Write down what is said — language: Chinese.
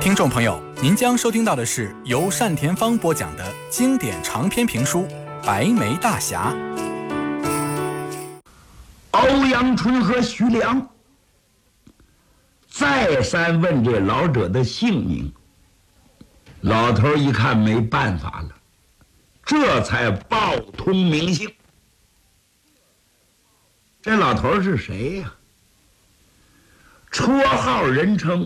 听众朋友，您将收听到的是由单田芳播讲的经典长篇评书《白眉大侠》。 欧阳春和徐良再三问这老者的姓名，老头一看没办法了，这才报通名姓。这老头是谁呀？绰号人称